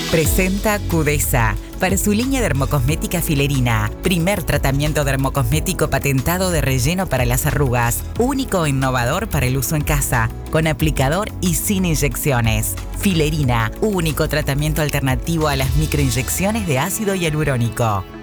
Presenta Cudesa para su línea dermocosmética Filerina. Primer tratamiento dermocosmético patentado de relleno para las arrugas. Único e innovador para el uso en casa, con aplicador y sin inyecciones. Filerina, único tratamiento alternativo a las microinyecciones de ácido hialurónico.